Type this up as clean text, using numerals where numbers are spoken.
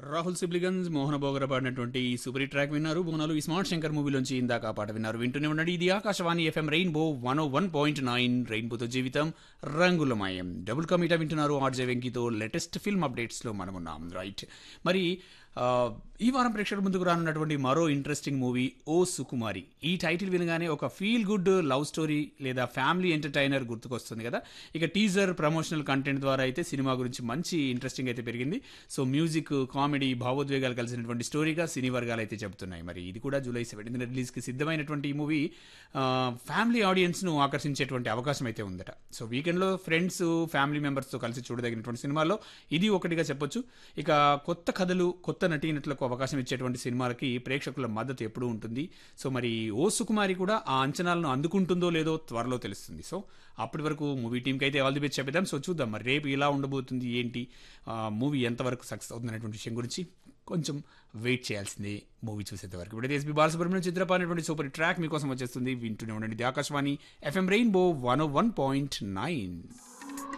రాహుల్ సిబ్లిగన్స్ మోహన బోగర పాడినటువంటి ఈ super hit track విన్నారు. బోనాలు ఈ స్మార్ట్ శంకర్ మూవీలోంచి ఇందాక ఆ పాట విన్నారు. వింటూనే ఉండండి. ఇది ఆకాశవాణి ఎఫ్ఎం రెయిన్బో 101.9 రెయిన్బోతో జీవితం రంగులమయం. డబుల్ కమిటా వింటున్నారు. ఆర్జే వెంకీతో లేటెస్ట్ ఫిల్మ్ అప్డేట్స్లో మనం ఉన్నాం. రైట్, మరి ఈ వారం ప్రేక్షకుల ముందుకు రానున్నటువంటి మరో ఇంట్రెస్టింగ్ మూవీ ఓ సుకుమారి. ఈ టైటిల్ వినగానే ఒక ఫీల్ గుడ్ లవ్ స్టోరీ లేదా ఫ్యామిలీ ఎంటర్టైనర్ గుర్తుకొస్తుంది కదా. ఇక టీజర్ ప్రమోషనల్ కంటెంట్ ద్వారా అయితే సినిమా గురించి మంచి ఇంట్రెస్టింగ్ అయితే పెరిగింది. సో మ్యూజిక్, కామెడీ, భావోద్వేగాలు కలిసినటువంటి స్టోరీగా సినీ వర్గాలు అయితే చెబుతున్నాయి. మరి ఇది కూడా జూలై 17 రిలీజ్కి సిద్ధమైనటువంటి ఈ మూవీ ఫ్యామిలీ ఆడియన్స్ను ఆకర్షించేటువంటి అవకాశం అయితే ఉందట. సో వీకెండ్లో ఫ్రెండ్స్, ఫ్యామిలీ మెంబర్స్తో కలిసి చూడదగినటువంటి సినిమాల్లో ఇది ఒకటిగా చెప్పొచ్చు. ఇక కొత్త కథలు, కొత్త నటీనటులకు అవకాశం ఇచ్చేటువంటి సినిమాలకి ప్రేక్షకుల మద్దతు ఎప్పుడూ ఉంటుంది. సో మరి ఓ సుకుమారి కూడా ఆ అంచనాలను అందుకుంటుందో లేదో త్వరలో తెలుస్తుంది. సో అప్పటి వరకు మూవీ టీంకి అయితే ఆల్ ది బెస్ట్ చెప్పేద్దాం. సో చూద్దాం మరి రేపు ఇలా ఉండబోతుంది, ఏంటి మూవీ ఎంతవరకు సక్సెస్ అవుతుంది అనేటువంటి విషయం గురించి కొంచెం వెయిట్ చేయాల్సిందే మూవీ చూసేంత వరకు. ఇప్పుడు ఎస్పీ బాలసుబ్రహ్మణ్యం చిత్రపాడినటువంటి సూపర్ ట్రాక్ మీకోసం వచ్చేస్తుంది. వింటూనే ఉండండి. ఇది ఆకాశవాణి ఎఫ్ఎం రెయిన్బో 101.9.